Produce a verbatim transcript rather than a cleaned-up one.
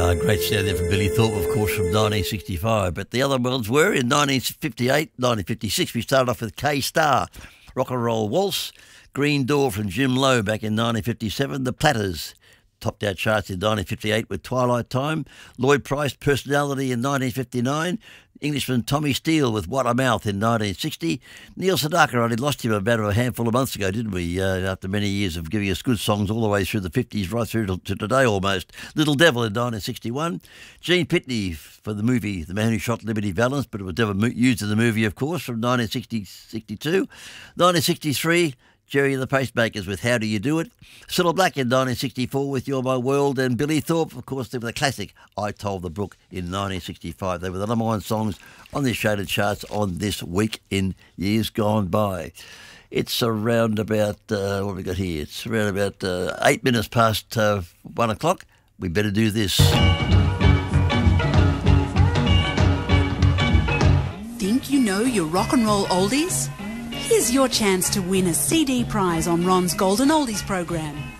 Ah, great sound there from Billy Thorpe, of course, from nineteen sixty-five. But the other ones were in nineteen fifty-eight, nineteen fifty-six. We started off with K-Star, Rock and Roll Waltz, Green Door from Jim Lowe back in nineteen fifty-seven, The Platters topped our charts in nineteen fifty-eight with Twilight Time, Lloyd Price, Personality in nineteen fifty-nine, Englishman Tommy Steele with What a Mouth in nineteen sixty. Neil Sedaka, only lost him about a handful of months ago, didn't we, uh, after many years of giving us good songs all the way through the fifties, right through to, to today almost. Little Devil in nineteen sixty-one. Gene Pitney for the movie The Man Who Shot Liberty Valance, but it was never used in the movie, of course, from nineteen sixty-two. nineteen sixty-three, Jerry and the Pacemakers with How Do You Do It? Cilla Black in nineteen sixty-four with You're My World, and Billy Thorpe, of course, with the classic I Told the Brook in nineteen sixty-five. They were the number one songs on the Australian charts on this week in years gone by. It's around about, uh, what have we got here? It's around about uh, eight minutes past uh, one o'clock. We better do this. Think you know your rock and roll oldies? Here's your chance to win a C D prize on Ron's Golden Oldies program.